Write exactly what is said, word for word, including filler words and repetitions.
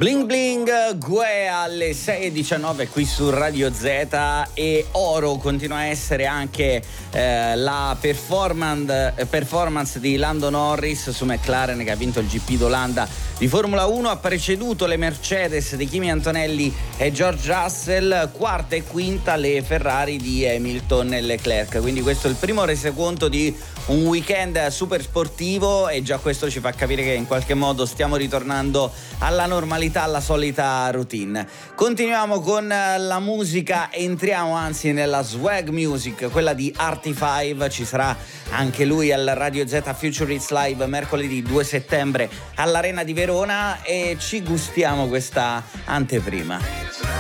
Bling Bling Gue alle sei e diciannove qui su Radio Z, e oro continua a essere anche eh, la performance, performance di Lando Norris su McLaren, che ha vinto il G P d'Olanda di Formula uno, ha preceduto le Mercedes di Kimi Antonelli e George Russell, quarta e quinta le Ferrari di Hamilton e Leclerc. Quindi questo è il primo resoconto di un weekend super sportivo, e già questo ci fa capire che in qualche modo stiamo ritornando alla normalità, alla solita routine. Continuiamo con la musica, entriamo anzi nella swag music, quella di Artie five. Ci sarà anche lui al Radio Z Future Hits Live mercoledì due settembre all'Arena di Verona, e ci gustiamo questa anteprima.